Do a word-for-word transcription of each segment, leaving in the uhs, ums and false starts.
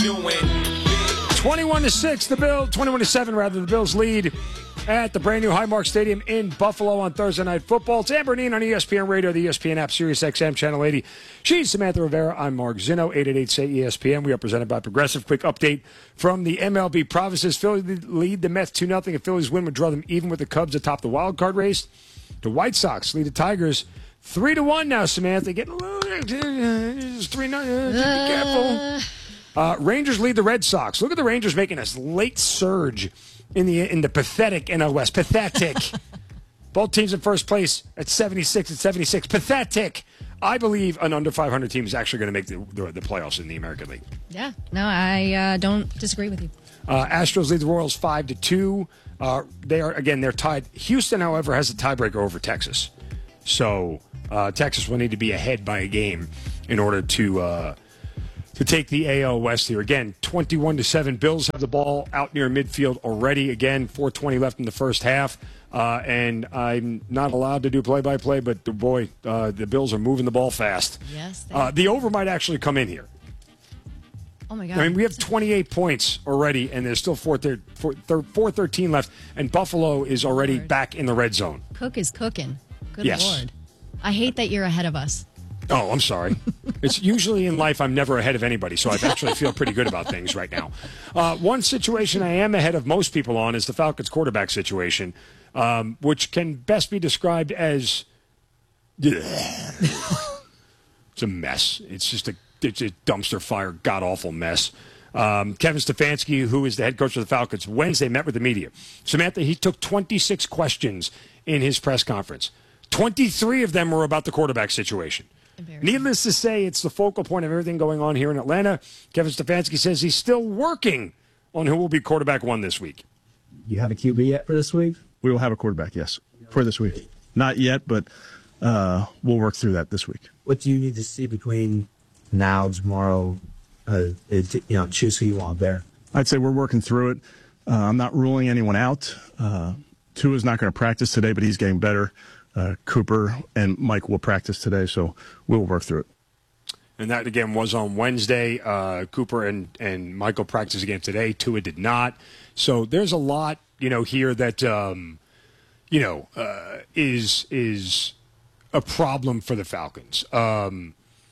twenty-one to six, the Bills, twenty-one to seven, rather, the Bills lead at the brand new Highmark Stadium in Buffalo on Thursday Night Football. It's Amber and Ian on E S P N Radio, the E S P N app, Sirius X M, Channel eighty. She's Samantha Rivera. I'm Mark Zinno, eight eight eight, S A Y, E S P N. We are presented by Progressive. Quick update from the M L B provinces. Philly lead the Mets two nothing. A Phillies win would draw them even with the Cubs atop the wild card race. The White Sox lead the Tigers three to one now, Samantha. Getting a little... three nothing. Be careful. Uh, Rangers lead the Red Sox. Look at the Rangers making a late surge in the in the pathetic N L West. Pathetic. Both teams in first place at seventy-six and seventy-six. Pathetic. I believe an under five hundred team is actually going to make the, the, the playoffs in the American League. Yeah. No, I uh, don't disagree with you. Uh, Astros lead the Royals five to two. Uh, they are, again, they're tied. Houston, however, has a tiebreaker over Texas. So uh, Texas will need to be ahead by a game in order to... Uh, to take the A L West here. Again, twenty-one to seven. Bills have the ball out near midfield already. Again, four twenty left in the first half. Uh, and I'm not allowed to do play-by-play, but, the boy, uh, the Bills are moving the ball fast. Yes. They uh, the over might actually come in here. Oh, my God. I mean, we have twenty-eight points already, and there's still four thirteen left, and Buffalo is already Lord. back in the red zone. Cook is cooking. Good Yes. Lord. I hate that you're ahead of us. Oh, I'm sorry. It's usually in life I'm never ahead of anybody, so I actually feel pretty good about things right now. Uh, one situation I am ahead of most people on is the Falcons quarterback situation, um, which can best be described as it's a mess. It's just a, it's a dumpster fire, god-awful mess. Um, Kevin Stefanski, who is the head coach of the Falcons, Wednesday met with the media. Samantha, he took twenty-six questions in his press conference. twenty-three of them were about the quarterback situation. Needless to say, it's the focal point of everything going on here in Atlanta. Kevin Stefanski says he's still working on who will be quarterback one this week. You have a Q B yet for this week? We will have a quarterback, yes, for this week. Not yet, but uh, we'll work through that this week. What do you need to see between now, tomorrow, uh, to, you know, choose who you want there? I'd say we're working through it. Uh, I'm not ruling anyone out. Uh, Tua's not going to practice today, but he's getting better. Uh, Cooper and Mike will practice today, so we'll work through it. And that, again, was on Wednesday. Uh, Cooper and, and Michael practiced again today. Tua did not. So there's a lot, you know, here that, um, you know, uh, is is a problem for the Falcons. Um,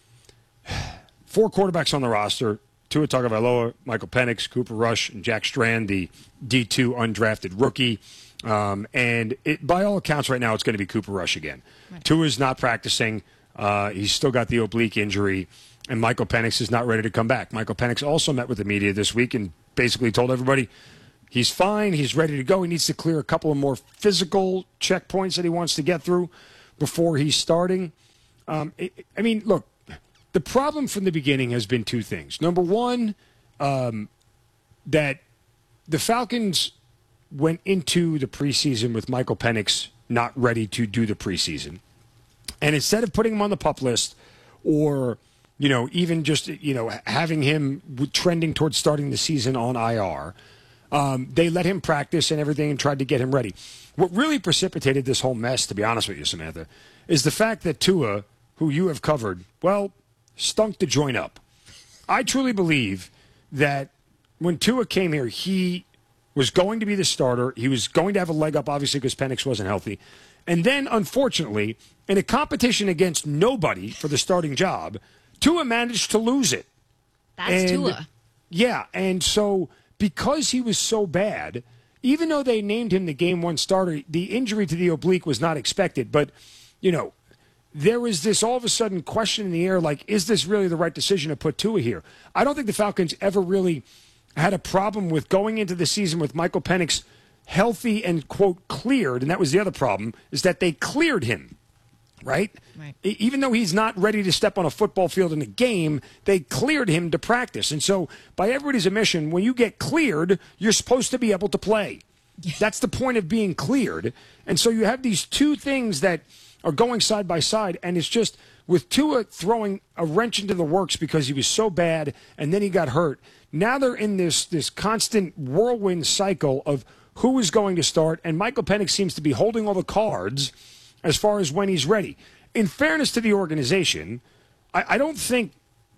four quarterbacks on the roster. Tua Tagovailoa, Michael Penix, Cooper Rush, and Jack Strand, the D two undrafted rookie. Um, and it, by all accounts right now, it's going to be Cooper Rush again. Right. Tua's not practicing. Uh, he's still got the oblique injury. And Michael Penix is not ready to come back. Michael Penix also met with the media this week and basically told everybody he's fine, he's ready to go. He needs to clear a couple of more physical checkpoints that he wants to get through before he's starting. Um, it, I mean, look, the problem from the beginning has been two things. Number one, um, that the Falcons went into the preseason with Michael Penix not ready to do the preseason. And instead of putting him on the PUP list or, you know, even just, you know, having him trending towards starting the season on I R, um, they let him practice and everything and tried to get him ready. What really precipitated this whole mess, to be honest with you, Samantha, is the fact that Tua, who you have covered, well, stunk to join up. I truly believe that when Tua came here, he was going to be the starter. He was going to have a leg up, obviously, because Penix wasn't healthy. And then, unfortunately, in a competition against nobody for the starting job, Tua managed to lose it. That's and, Tua. Yeah, and so because he was so bad, even though they named him the game one starter, the injury to the oblique was not expected. But, you know, there was this all of a sudden question in the air, like, is this really the right decision to put Tua here? I don't think the Falcons ever really had a problem with going into the season with Michael Penix healthy and, quote, cleared. And that was the other problem, is that they cleared him, right? Right. Even though he's not ready to step on a football field in a game, they cleared him to practice. And so by everybody's admission, when you get cleared, you're supposed to be able to play. Yeah. That's the point of being cleared. And so you have these two things that are going side by side, and it's just with Tua throwing a wrench into the works because he was so bad and then he got hurt. Now they're in this this constant whirlwind cycle of who is going to start, and Michael Penix seems to be holding all the cards as far as when he's ready. In fairness to the organization, I, I don't think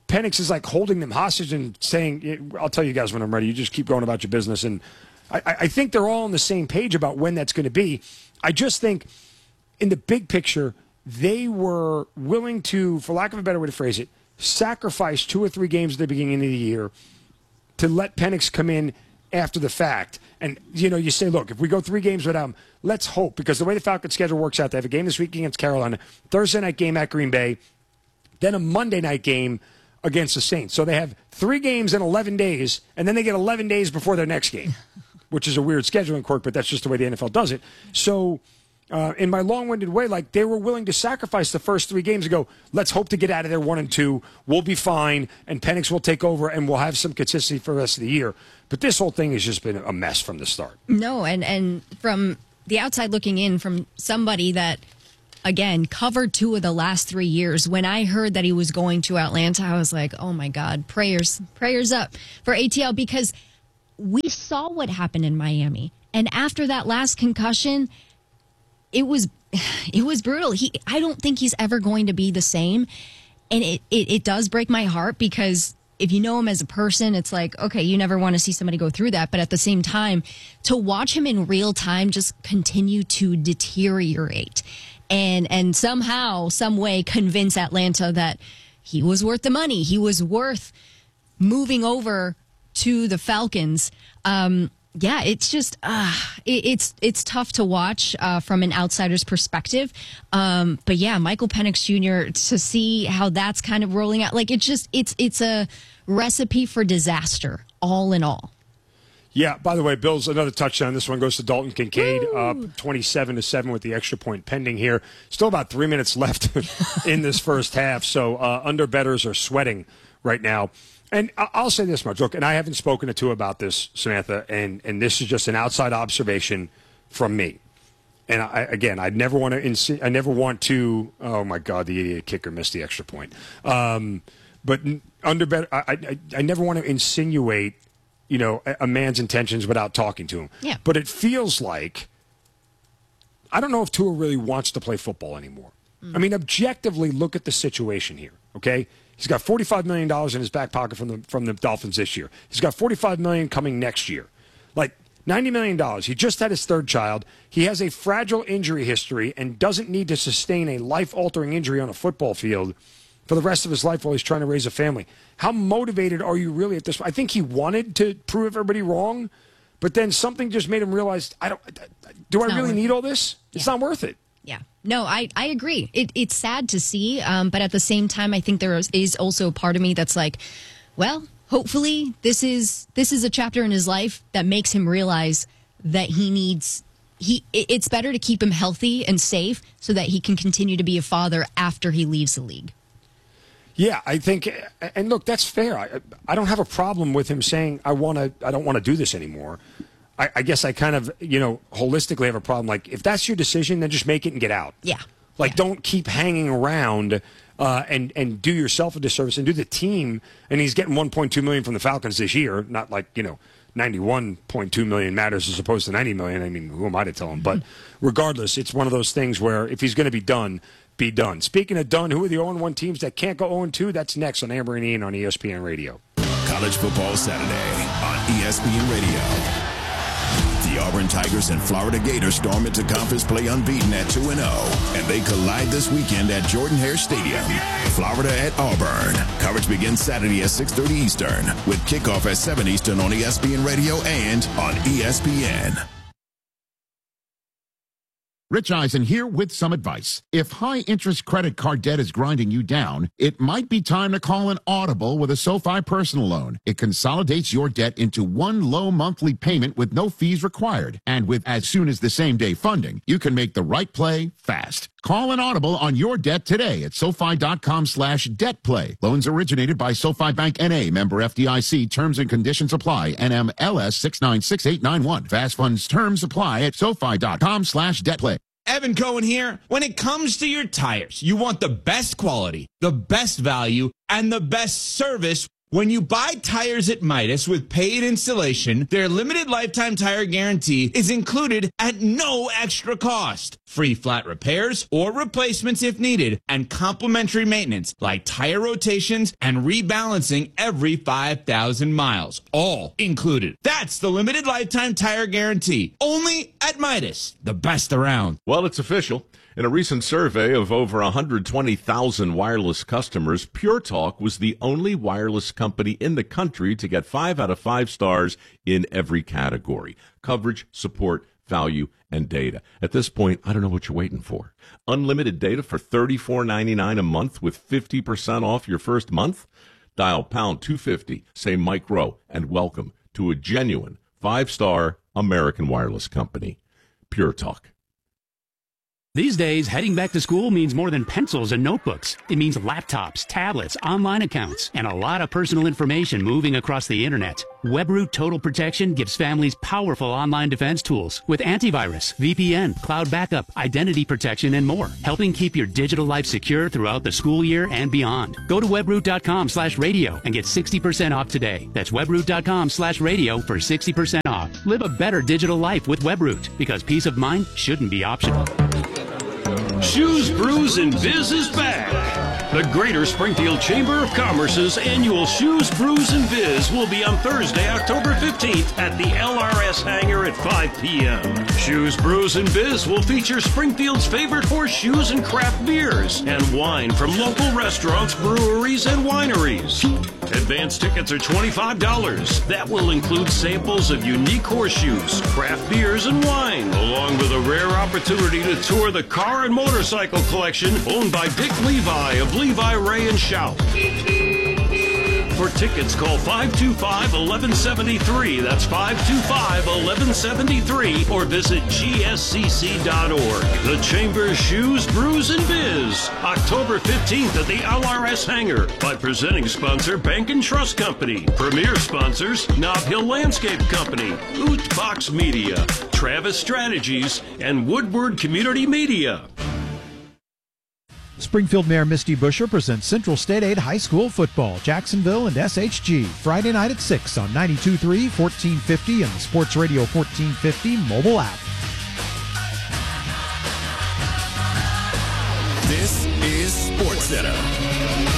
Penix is like holding them hostage and saying, I'll tell you guys when I'm ready. You just keep going about your business. And I, I think they're all on the same page about when that's going to be. I just think in the big picture, they were willing to, for lack of a better way to phrase it, sacrifice two or three games at the beginning of the year to let Penix come in after the fact. And, you know, you say, look, if we go three games without him, let's hope, because the way the Falcons schedule works out, they have a game this week against Carolina, Thursday night game at Green Bay, then a Monday night game against the Saints. So they have three games in eleven days, and then they get eleven days before their next game, which is a weird scheduling quirk, but that's just the way the N F L does it. So uh, in my long-winded way, like they were willing to sacrifice the first three games and go, let's hope to get out of there one and two. We'll be fine, and Penix will take over, and we'll have some consistency for the rest of the year. But this whole thing has just been a mess from the start. No, and, and from the outside looking in, from somebody that, again, covered two of the last three years, when I heard that he was going to Atlanta, I was like, oh, my God, prayers, prayers up for A T L, because we saw what happened in Miami. And after that last concussion, it was it was brutal. He, I don't think he's ever going to be the same. And it, it, it does break my heart, because if you know him as a person, it's like, okay, you never want to see somebody go through that. But at the same time, to watch him in real time just continue to deteriorate and and somehow, some way convince Atlanta that he was worth the money. He was worth moving over to the Falcons. Um, yeah, it's just uh, it, it's it's tough to watch uh, from an outsider's perspective. Um, but yeah, Michael Penix Junior, to see how that's kind of rolling out, like it's just it's it's a recipe for disaster, all in all. Yeah, by the way, Bills, another touchdown. This one goes to Dalton Kincaid, up twenty-seven to seven with the extra point pending here. Still about three minutes left in this first half, so uh, under bettors are sweating right now. And I'll say this much, look, and I haven't spoken to Tua about this, Samantha, and, and this is just an outside observation from me. And I, again, I never want to. Insi- I never want to. Oh my God, the idiot kicker missed the extra point. Um, but under better, I, I, I never want to insinuate, you know, a, a man's intentions without talking to him. Yeah. But it feels like I don't know if Tua really wants to play football anymore. Mm. I mean, objectively, look at the situation here. Okay. He's got forty-five million dollars in his back pocket from the from the Dolphins this year. He's got forty-five million dollars coming next year. Like ninety million dollars. He just had his third child. He has a fragile injury history and doesn't need to sustain a life-altering injury on a football field for the rest of his life while he's trying to raise a family. How motivated are you really at this? I think he wanted to prove everybody wrong, but then something just made him realize, I don't. Do It's I not really worth need it. all this? It's Yeah. not worth it. Yeah. No, I, I agree. It, it's sad to see, um, but at the same time, I think there is, is also a part of me that's like, well, hopefully this is this is a chapter in his life that makes him realize that he needs he. it- It's better to keep him healthy and safe so that he can continue to be a father after he leaves the league. Yeah, I think, and look, that's fair. I, I don't have a problem with him saying I want to. I don't want to do this anymore. I, I guess I kind of, you know, holistically have a problem. Like, if that's your decision, then just make it and get out. Yeah. Like, Yeah. don't keep hanging around uh, and and do yourself a disservice and do the team. And he's getting one point two million dollars from the Falcons this year. Not like, you know, ninety-one point two million dollars matters as opposed to ninety million dollars. I mean, who am I to tell him? But regardless, it's one of those things where if he's going to be done, be done. Speaking of done, who are the oh and one teams that can't go oh and two? That's next on Amber and Ian on E S P N Radio. College Football Saturday on E S P N Radio. The Auburn Tigers and Florida Gators storm into conference play unbeaten at two and oh, and they collide this weekend at Jordan-Hare Stadium. Florida at Auburn. Coverage begins Saturday at six thirty Eastern, with kickoff at seven Eastern on E S P N Radio and on E S P N. Rich Eisen here with some advice. If high-interest credit card debt is grinding you down, it might be time to call an Audible with a SoFi personal loan. It consolidates your debt into one low monthly payment with no fees required. And with as soon as the same-day funding, you can make the right play fast. Call an Audible on your debt today at SoFi.com slash debt play. Loans originated by SoFi Bank N A, member F D I C. Terms and conditions apply. N M L S six nine six eight nine one. Fast funds terms apply at SoFi.com slash debt play. Evan Cohen here. When it comes to your tires, you want the best quality, the best value, and the best service When you buy tires at Midas with paid installation, their limited lifetime tire guarantee is included at no extra cost. Free flat repairs or replacements if needed, and complimentary maintenance like tire rotations and rebalancing every five thousand miles. All included. That's the limited lifetime tire guarantee. Only at Midas. The best around. Well, it's official. In a recent survey of over one hundred twenty thousand wireless customers, Pure Talk was the only wireless company in the country to get five out of five stars in every category: coverage, support, value, and data. At this point, I don't know what you're waiting for. Unlimited data for thirty-four ninety-nine a month with fifty percent off your first month? Dial pound two fifty, say Mike Rowe, and welcome to a genuine five-star American wireless company. Pure Talk. These days, heading back to school means more than pencils and notebooks. It means laptops, tablets, online accounts, and a lot of personal information moving across the internet. WebRoot Total Protection gives families powerful online defense tools with antivirus, V P N, cloud backup, identity protection, and more, helping keep your digital life secure throughout the school year and beyond. Go to webroot.com slash radio and get sixty percent off today. That's webroot.com slash radio for sixty percent off. Live a better digital life with WebRoot, because peace of mind shouldn't be optional. Shoes, Brews, and Biz is back. The Greater Springfield Chamber of Commerce's annual Shoes, Brews, and Biz will be on Thursday, October fifteenth at the L R S hangar at five p.m. Shoes, Brews, and Biz will feature Springfield's favorite horseshoes and craft beers and wine from local restaurants, breweries, and wineries. Advance tickets are twenty-five dollars. That will include samples of unique horseshoes, craft beers, and wine, along with a rare opportunity to tour the car and motorcycle collection owned by Dick Levi of Levi, Ray, and Shout. For tickets, call five two five, one one seven three. That's five two five, one one seven three, or visit G S C C dot org. The Chamber's Shoes, Brews, and Biz. October fifteenth at the L R S hangar. By presenting sponsor Bank and Trust Company. Premier sponsors Nob Hill Landscape Company, Oot Box Media, Travis Strategies, and Woodward Community Media. Springfield Mayor Misty Buscher presents Central State Aid High School football, Jacksonville and S H G, Friday night at six on ninety-two point three, fourteen fifty, and the Sports Radio fourteen fifty mobile app. This is SportsCenter.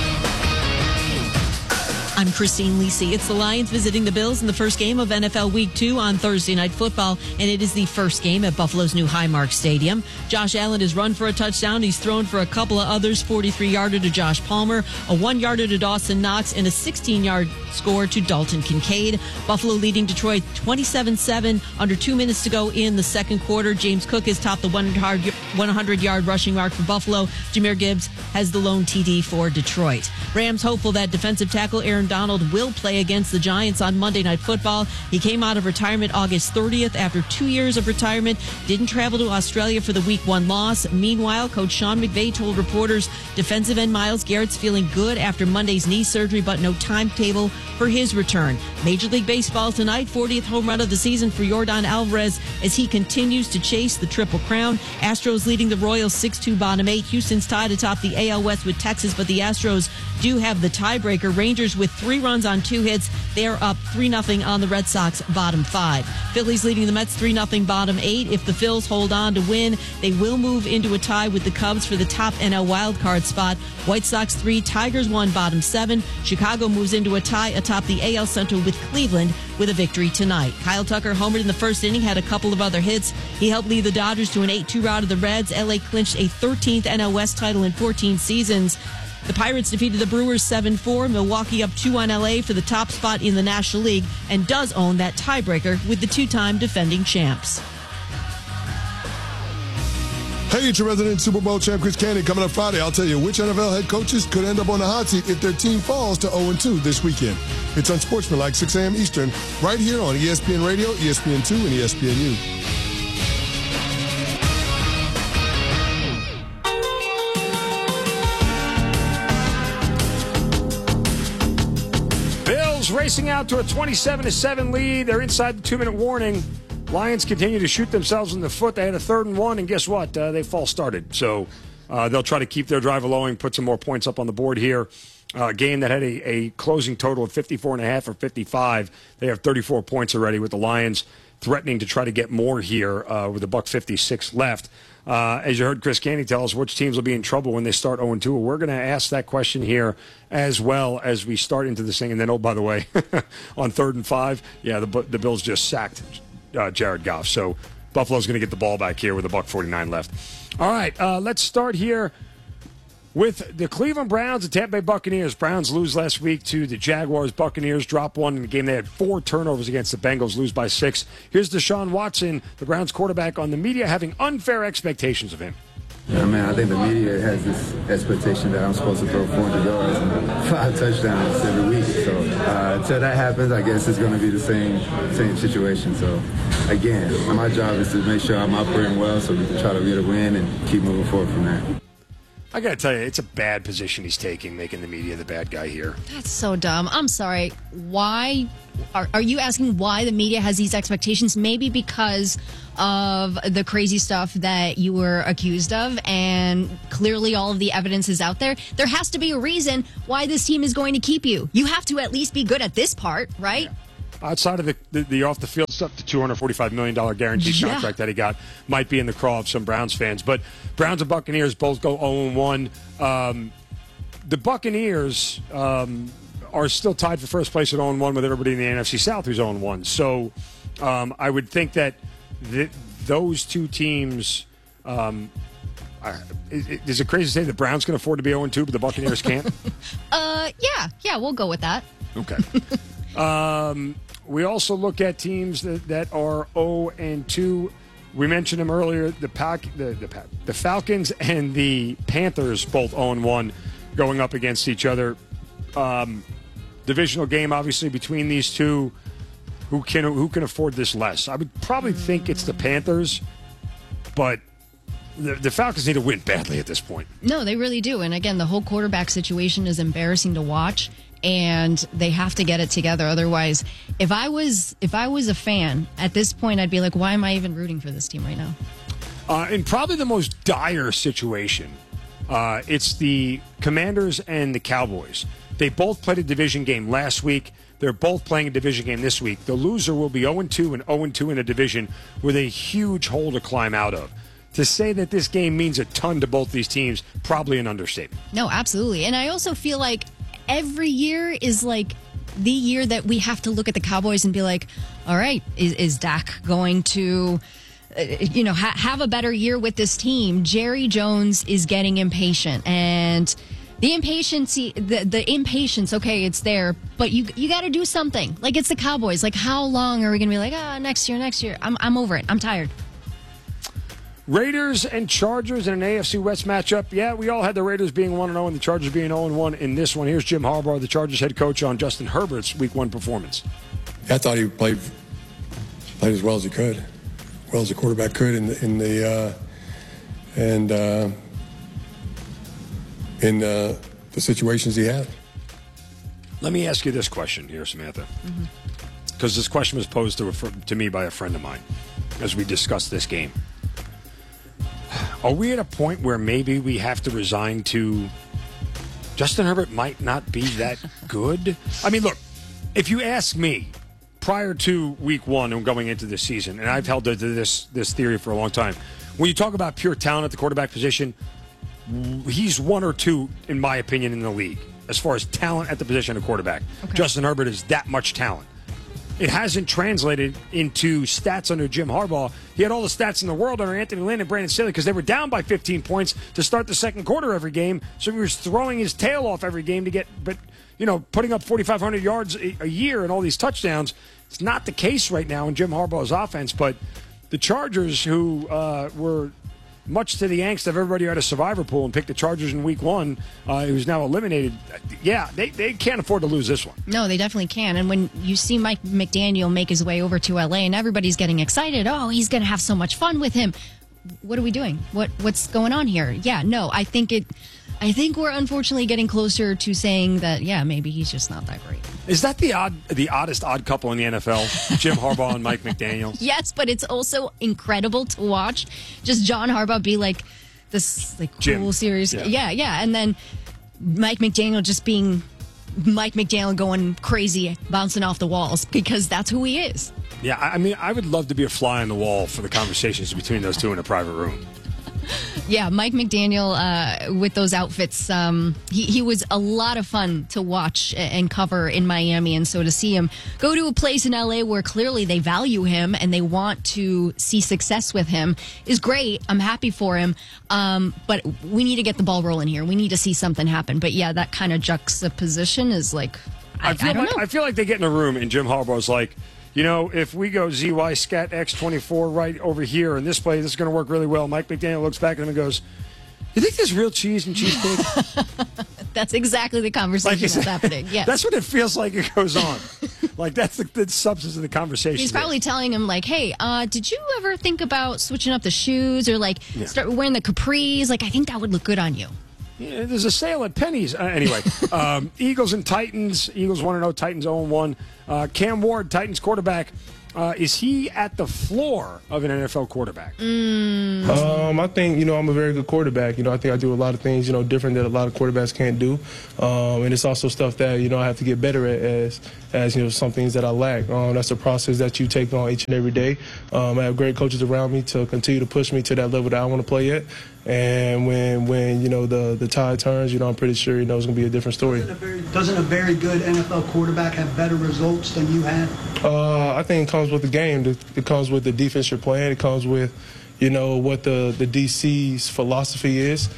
I'm Christine Lisi. It's the Lions visiting the Bills in the first game of N F L Week two on Thursday Night Football, and it is the first game at Buffalo's new Highmark Stadium. Josh Allen has run for a touchdown. He's thrown for a couple of others, forty-three-yarder to Josh Palmer, a one-yarder to Dawson Knox, and a sixteen-yard score to Dalton Kincaid. Buffalo leading Detroit twenty-seven seven, under two minutes to go in the second quarter. James Cook has topped the one hundred-yard rushing mark for Buffalo. Jahmyr Gibbs has the lone T D for Detroit. Rams hopeful that defensive tackle Aaron Donald will play against the Giants on Monday Night Football. He came out of retirement August thirtieth after two years of retirement. Didn't travel to Australia for the Week one loss. Meanwhile, Coach Sean McVay told reporters defensive end Myles Garrett's feeling good after Monday's knee surgery, but no timetable for his return. Major League Baseball tonight, fortieth home run of the season for Yordan Alvarez as he continues to chase the Triple Crown. Astros leading the Royals six two bottom eight. Houston's tied atop the A L West with Texas, but the Astros do have the tiebreaker. Rangers with three runs on two hits. They are up three nothing on the Red Sox bottom five. Phillies leading the Mets three nothing bottom eight. If the Phils hold on to win, they will move into a tie with the Cubs for the top N L wildcard spot. White Sox three, Tigers one bottom seven. Chicago moves into a tie atop the A L Central with Cleveland with a victory tonight. Kyle Tucker homered in the first inning, had a couple of other hits. He helped lead the Dodgers to an eight two rout of the Reds. L A clinched a thirteenth N L West title in fourteen seasons. The Pirates defeated the Brewers seven four. Milwaukee up two on L A for the top spot in the National League and does own that tiebreaker with the two-time defending champs. Hey, it's your resident Super Bowl champ Chris Candy. Coming up Friday, I'll tell you which N F L head coaches could end up on the hot seat if their team falls to oh and two this weekend. It's Unsportsmanlike, six a.m. Eastern, right here on E S P N Radio, E S P N two, and E S P N U. Racing out to a twenty-seven to seven lead. They're inside the two-minute warning. Lions continue to shoot themselves in the foot. They had a third and one, and guess what? Uh, they false started. So uh, they'll try to keep their drive along, put some more points up on the board here A game that had a, a closing total of fifty-four and a half or fifty-five. They have thirty-four points already, with the Lions threatening to try to get more here uh, with a buck fifty-six left. Uh, as you heard Chris Canty tell us, which teams will be in trouble when they start oh and two? We're going to ask that question here as well as we start into this thing. And then, oh, by the way, on third and five, yeah, the, the Bills just sacked uh, Jared Goff. So Buffalo's going to get the ball back here with a buck forty-nine left. All right, uh, let's start here with the Cleveland Browns and Tampa Bay Buccaneers. Browns lose last week to the Jaguars. Buccaneers drop one in the game. They had four turnovers against the Bengals, lose by six. Here's Deshaun Watson, the Browns quarterback, on the media having unfair expectations of him. Yeah, man, I think the media has this expectation that I'm supposed to throw four hundred yards and five touchdowns every week. So uh, until that happens, I guess it's going to be the same same situation. So again, my job is to make sure I'm operating well so we can try to get a win and keep moving forward from there. I got to tell you, it's a bad position he's taking, making the media the bad guy here. That's so dumb. I'm sorry. Why are, are you asking why the media has these expectations? Maybe because of the crazy stuff that you were accused of, and clearly all of the evidence is out there. There has to be a reason why this team is going to keep you. You have to at least be good at this part, right? Yeah. Outside of the, the, the off-the-field stuff, the two hundred forty-five million dollars guaranteed yeah. contract that he got might be in the craw of some Browns fans. But Browns and Buccaneers both go oh and one. Um, the Buccaneers um, are still tied for first place at oh and one with everybody in the N F C South who's oh and one. So um, I would think that th- those two teams um, are, is, is it crazy to say the Browns can afford to be oh and two, but the Buccaneers can't? uh, yeah, yeah, we'll go with that. Okay. um, we also look at teams that, that are oh and two. We mentioned them earlier. The Pac, the, the the Falcons and the Panthers both oh and one going up against each other. Um, divisional game, obviously, between these two. Who can who can afford this less? I would probably think it's the Panthers, but the, the Falcons need to win badly at this point. No, they really do. And again, the whole quarterback situation is embarrassing to watch, and they have to get it together. Otherwise, if I was if I was a fan at this point, I'd be like, why am I even rooting for this team right now? Uh, in probably the most dire situation, uh, it's the Commanders and the Cowboys. They both played a division game last week. They're both playing a division game this week. The loser will be oh and two and oh and two in a division with a huge hole to climb out of. To say that this game means a ton to both these teams, probably an understatement. No, absolutely. And I also feel like every year is like the year that we have to look at the Cowboys and be like, all right, is, is Dak going to, uh, you know, ha- have a better year with this team? Jerry Jones is getting impatient, and the impatience, the, the impatience, okay, it's there, but you you got to do something. Like, it's the Cowboys. Like, how long are we going to be like, ah, oh, next year, next year? I'm I'm over it. I'm tired. Raiders and Chargers in an A F C West matchup. Yeah, we all had the Raiders being one and oh and the Chargers being oh and one in this one. Here's Jim Harbaugh, the Chargers head coach, on Justin Herbert's week one performance. I thought he played played as well as he could, as well as the quarterback could in the, in the uh, and uh, in uh, the situations he had. Let me ask you this question here, Samantha, because mm-hmm. this question was posed to, to me by a friend of mine as we discussed this game. Are we at a point where maybe we have to resign to Justin Herbert might not be that good? I mean, look, if you ask me prior to week one and going into this season, and I've held to this, this theory for a long time, when you talk about pure talent at the quarterback position, he's one or two, in my opinion, in the league as far as talent at the position of quarterback. Okay. Justin Herbert is that much talent. It hasn't translated into stats under Jim Harbaugh. He had all the stats in the world under Anthony Lynn and Brandon Staley because they were down by fifteen points to start the second quarter every game. So he was throwing his tail off every game to get, but, you know, putting up forty-five hundred yards a, a year and all these touchdowns. It's not the case right now in Jim Harbaugh's offense. But the Chargers, who uh, were much to the angst of everybody who had a survivor pool and picked the Chargers in week one, uh, who's now eliminated, yeah, they, they can't afford to lose this one. No, they definitely can. And when you see Mike McDaniel make his way over to L A and everybody's getting excited, oh, he's going to have so much fun with him. What are we doing? What What's going on here? Yeah, no, I think it. I think we're unfortunately getting closer to saying that, yeah, maybe he's just not that great. Is that the odd, the oddest odd couple in the N F L? Jim Harbaugh and Mike McDaniel? Yes, but it's also incredible to watch. Just John Harbaugh be like this like cool, Jim. serious. Yeah. yeah, yeah. And then Mike McDaniel just being Mike McDaniel going crazy, bouncing off the walls, because that's who he is. Yeah, I mean, I would love to be a fly on the wall for the conversations between those two in a private room. Yeah, Mike McDaniel uh, with those outfits, um, he, he was a lot of fun to watch and cover in Miami. And so to see him go to a place in L A where clearly they value him and they want to see success with him is great. I'm happy for him. Um, but we need to get the ball rolling here. We need to see something happen. But yeah, that kind of juxtaposition is like, I, I, feel I don't like, know. I feel like they get in a room and Jim Harbaugh's like, you know, if we go Z Y Scat X twenty-four right over here in this play, this is going to work really well. Mike McDaniel looks back at him and goes, you think there's real cheese and cheesecake? That's exactly the conversation Like, that's happening. Yeah, that's what it feels like it goes on. Like, that's the, the substance of the conversation. He's probably telling him, like, hey, uh, did you ever think about switching up the shoes or, like, Yeah. start wearing the capris? Like, I think that would look good on you. Yeah, there's a sale at Penny's. Uh, anyway, um, Eagles and Titans. Eagles one and oh, Titans oh and one. Uh, Cam Ward, Titans quarterback. Uh, is he at the floor of an N F L quarterback? Mm. Um, I think, you know, I'm a very good quarterback. You know, I think I do a lot of things, you know, different that a lot of quarterbacks can't do. Um, and it's also stuff that, you know, I have to get better at as, as you know, some things that I lack. Um, that's a process that you take on each and every day. Um, I have great coaches around me to continue to push me to that level that I want to play at. And when, when you know, the, the tide turns, you know, I'm pretty sure, you know, it's going to be a different story. Doesn't a, very, doesn't a very good N F L quarterback have better results than you had? Uh, I think it comes with the game. It comes with the defense you're playing. It comes with, you know, what the, the D C's philosophy is.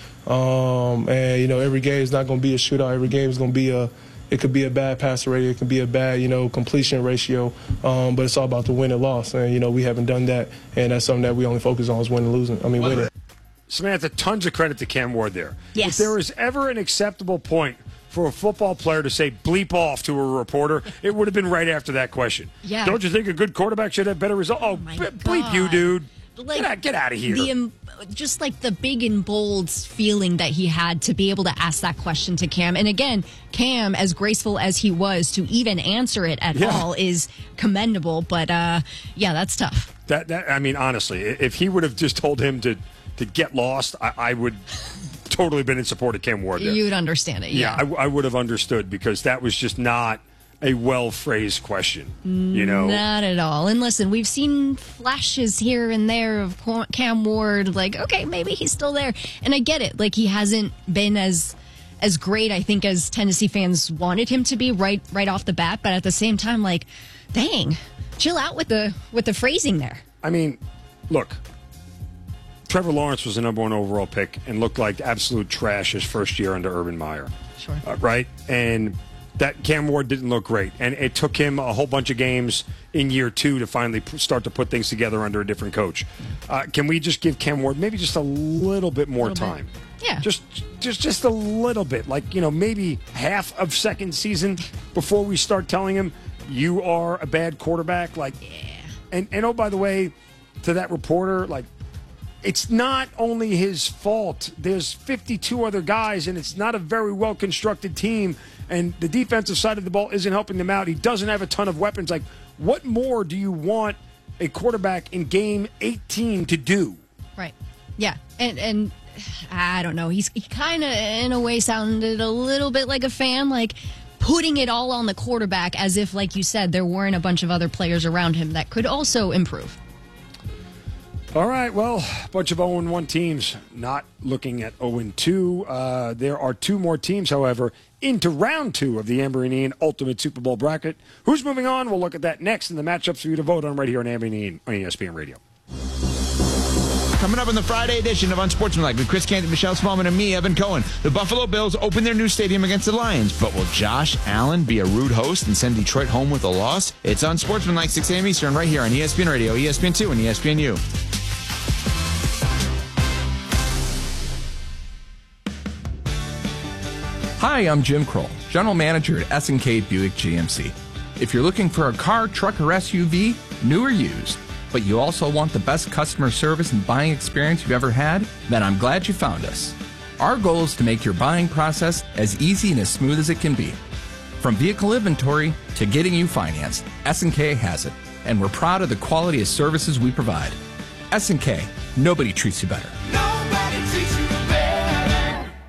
Um, and, you know, every game is not going to be a shootout. Every game is going to be a – it could be a bad passer rating. It could be a bad, you know, completion ratio. Um, but it's all about the win and loss. And, you know, we haven't done that. And that's something that we only focus on is winning and losing. I mean, winning. Samantha, tons of credit to Cam Ward there. Yes. If there was ever an acceptable point for a football player to say bleep off to a reporter, it would have been right after that question. Yeah. Don't you think a good quarterback should have better results? Oh, b- bleep you, dude. Like, get, out, get out of here. The, um, just like the big and bold feeling that he had to be able to ask that question to Cam. And again, Cam, as graceful as he was, to even answer it at Yeah. all is commendable. But uh, yeah, that's tough. That, that I mean, honestly, if he would have just told him to, to get lost, I, I would totally been in support of Cam Ward there. You'd understand it. Yeah, Yeah. I, I would have understood because that was just not a well-phrased question, you know? Not at all. And listen, we've seen flashes here and there of Cam Ward. Like, okay, maybe he's still there. And I get it. Like, he hasn't been as as great, I think, as Tennessee fans wanted him to be right right off the bat. But at the same time, like, dang, chill out with the with the phrasing there. I mean, look, Trevor Lawrence was the number one overall pick and looked like absolute trash his first year under Urban Meyer. Sure. Uh, right? And that Cam Ward didn't look great. And it took him a whole bunch of games in year two to finally p- start to put things together under a different coach. Uh, can we just give Cam Ward maybe just a little bit more Little bit. time? Yeah. Just, just, just a little bit. Like, you know, maybe half of second season before we start telling him you are a bad quarterback. Like, yeah. And, and oh, by the way, to that reporter, like, it's not only his fault. There's fifty-two other guys, and it's not a very well-constructed team, and the defensive side of the ball isn't helping them out. He doesn't have a ton of weapons. Like, what more do you want a quarterback in game eighteen to do? Right. Yeah. And and I don't know. He's he kind of, in a way, sounded a little bit like a fan, like putting it all on the quarterback as if, like you said, there weren't a bunch of other players around him that could also improve. All right, well, a bunch of oh and one teams not looking at oh and two. Uh, there are two more teams, however, into round two of the Amber and Ian Ultimate Super Bowl Bracket. Who's moving on? We'll look at that next in the matchups for you to vote on right here on Amber and Ian on E S P N Radio. Coming up on the Friday edition of Unsportsmanlike with Chris Canty, Michelle Smallman, and me, Evan Cohen. The Buffalo Bills open their new stadium against the Lions, but will Josh Allen be a rude host and send Detroit home with a loss? It's Unsportsmanlike, six a.m. Eastern, right here on E S P N Radio, E S P N two, and E S P N U. Hi, I'm Jim Kroll, General Manager at S and K Buick G M C. If you're looking for a car, truck, or S U V, new or used, but you also want the best customer service and buying experience you've ever had, then I'm glad you found us. Our goal is to make your buying process as easy and as smooth as it can be. From vehicle inventory to getting you financed, S and K has it, and we're proud of the quality of services we provide. S and K, nobody treats you better. Nobody treats you better.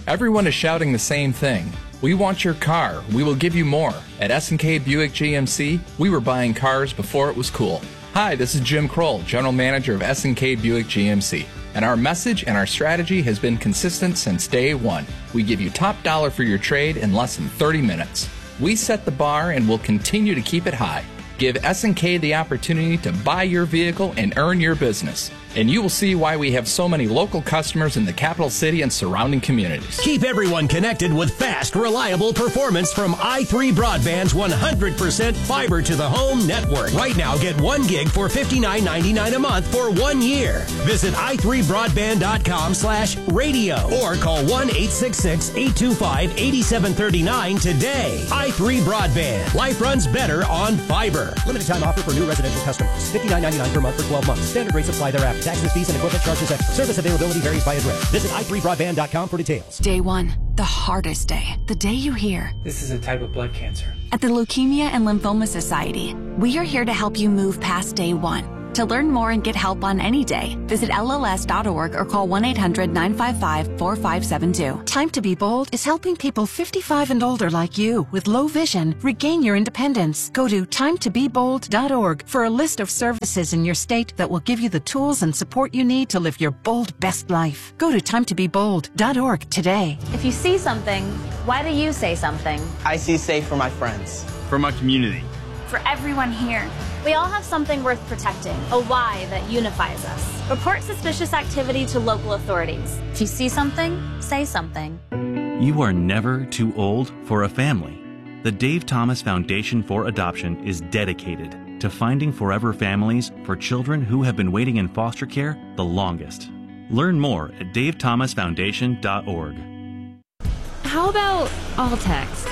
Everyone is shouting the same thing. We want your car. We will give you more. At S and K Buick G M C, we were buying cars before it was cool. Hi, this is Jim Kroll, General Manager of S and K Buick G M C. And our message and our strategy has been consistent since day one. We give you top dollar for your trade in less than thirty minutes. We set the bar and will continue to keep it high. Give S and K the opportunity to buy your vehicle and earn your business. And you will see why we have so many local customers in the capital city and surrounding communities. Keep everyone connected with fast, reliable performance from i three Broadband's one hundred percent fiber to the home network. Right now, get one gig for fifty-nine ninety-nine a month for one year. Visit i three broadband dot com slash radio or call one eight six six, eight two five, eight seven three nine today. i three Broadband. Life runs better on fiber. Limited time offer for new residential customers. fifty-nine ninety-nine per month for twelve months. Standard rates apply thereafter. Taxes, fees, and equipment charges extra. Service availability varies by address. Visit i three broadband dot com for details. Day one, the hardest day. The day you hear, this is a type of blood cancer. At the Leukemia and Lymphoma Society, we are here to help you move past day one. To learn more and get help on any day, visit L L S dot org or call one eight hundred, nine five five, four five seven two. Time to Be Bold is helping people fifty-five and older like you with low vision regain your independence. Go to time to be bold dot org for a list of services in your state that will give you the tools and support you need to live your bold best life. Go to time to be bold dot org today. If you see something, why do you say something? I see safe for my friends. For my community. For everyone here. We all have something worth protecting, a why that unifies us. Report suspicious activity to local authorities. If you see something, say something. You are never too old for a family. The Dave Thomas Foundation for Adoption is dedicated to finding forever families for children who have been waiting in foster care the longest. Learn more at dave thomas foundation dot org. How about all text?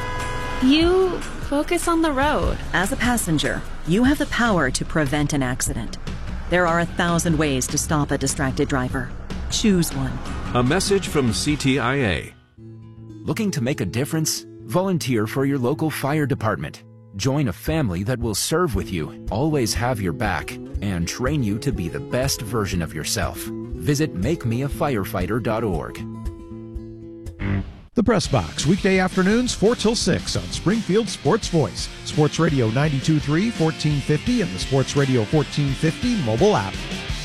You focus on the road. As a passenger, you have the power to prevent an accident. There are a thousand ways to stop a distracted driver. Choose one. A message from C T I A. Looking to make a difference? Volunteer for your local fire department. Join a family that will serve with you, always have your back, and train you to be the best version of yourself. Visit make me a firefighter dot org. The Press Box, weekday afternoons, four till six on Springfield Sports Voice, Sports Radio ninety-two point three, fourteen fifty, and the Sports Radio fourteen fifty mobile app.